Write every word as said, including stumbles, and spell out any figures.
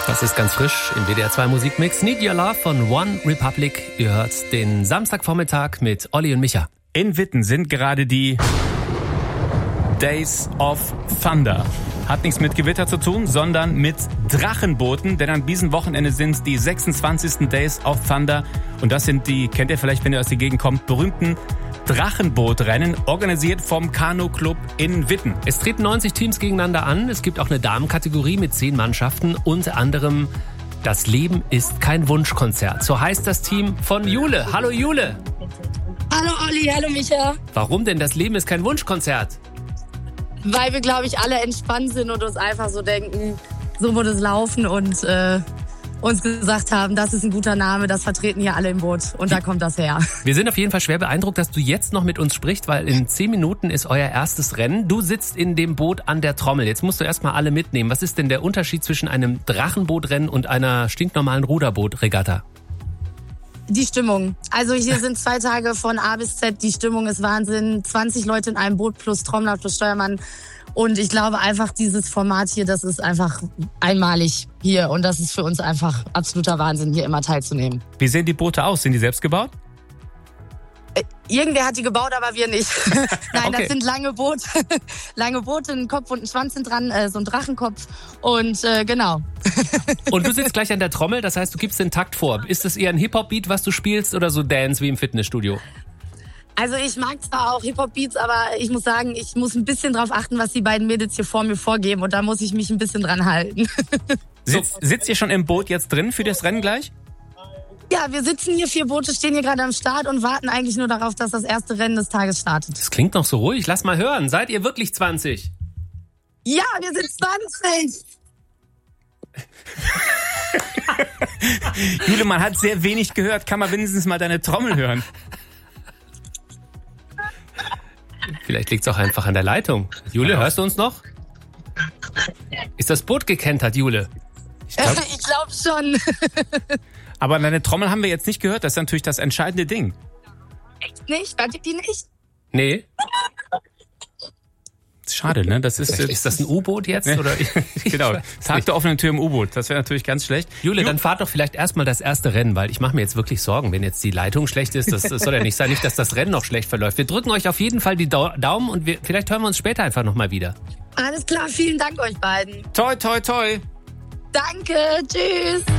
Das ist ganz frisch im W D R zwei Musikmix. Need Your Love von One Republic. Ihr hört den Samstagvormittag mit Olli und Micha. In Witten sind gerade die Days of Thunder. Hat nichts mit Gewitter zu tun, sondern mit Drachenbooten. Denn an diesem Wochenende sind es die sechsundzwanzigsten Days of Thunder. Und das sind die, kennt ihr vielleicht, wenn ihr aus der Gegend kommt, berühmten Drachenbootrennen, organisiert vom Kanu-Club in Witten. Es treten neunzig Teams gegeneinander an. Es gibt auch eine Damenkategorie mit zehn Mannschaften. Unter anderem Das Leben ist kein Wunschkonzert. So heißt das Team von Jule. Hallo Jule. Hallo Olli, hallo Micha. Warum denn Das Leben ist kein Wunschkonzert? Weil wir, glaube ich, alle entspannt sind und uns einfach so denken, so wird es laufen und äh, uns gesagt haben, das ist ein guter Name, das vertreten hier alle im Boot und da kommt das her. Wir sind auf jeden Fall schwer beeindruckt, dass du jetzt noch mit uns sprichst, weil in zehn Minuten ist euer erstes Rennen. Du sitzt in dem Boot an der Trommel. Jetzt musst du erstmal alle mitnehmen. Was ist denn der Unterschied zwischen einem Drachenbootrennen und einer stinknormalen Ruderbootregatta? Die Stimmung. Also hier sind zwei Tage von A bis Z. Die Stimmung ist Wahnsinn. zwanzig Leute in einem Boot plus Trommler plus Steuermann. Und ich glaube einfach, dieses Format hier, das ist einfach einmalig hier. Und das ist für uns einfach absoluter Wahnsinn, hier immer teilzunehmen. Wie sehen die Boote aus? Sind die selbst gebaut? Äh, irgendwer hat die gebaut, aber wir nicht. Nein, okay. Das sind lange Boote. lange Boote, ein Kopf und ein Schwanz sind dran, äh, so ein Drachenkopf. Und äh, genau. Und du sitzt gleich an der Trommel, das heißt, du gibst den Takt vor. Ist das eher ein Hip-Hop-Beat, was du spielst, oder so Dance wie im Fitnessstudio? Also ich mag zwar auch Hip-Hop-Beats, aber ich muss sagen, ich muss ein bisschen drauf achten, was die beiden Mädels hier vor mir vorgeben. Und da muss ich mich ein bisschen dran halten. Sitzt, sitzt ihr schon im Boot jetzt drin für das Rennen gleich? Ja, wir sitzen hier, vier Boote stehen hier gerade am Start und warten eigentlich nur darauf, dass das erste Rennen des Tages startet. Das klingt noch so ruhig. Lass mal hören. Seid ihr wirklich zwanzig? Ja, wir sind zwanzig. Jule, man hat sehr wenig gehört. Kann man wenigstens mal deine Trommel hören? Vielleicht liegt es auch einfach an der Leitung. Jule, hörst du uns noch? Ist das Boot gekentert, Jule? Ich glaube ich glaub schon. Aber deine Trommel haben wir jetzt nicht gehört. Das ist natürlich das entscheidende Ding. Echt nicht? Hört ihr die nicht? Nee. Schade, ne? Das ist, ist das ein U-Boot jetzt? Oder? Genau. Tag der offenen Tür im U-Boot. Das wäre natürlich ganz schlecht. Jule, dann fahrt doch vielleicht erstmal das erste Rennen, weil ich mache mir jetzt wirklich Sorgen, wenn jetzt die Leitung schlecht ist. Das, das soll ja nicht sein, nicht, dass das Rennen noch schlecht verläuft. Wir drücken euch auf jeden Fall die Daumen und wir, vielleicht hören wir uns später einfach nochmal wieder. Alles klar, vielen Dank euch beiden. Toi, toi, toi. Danke, tschüss.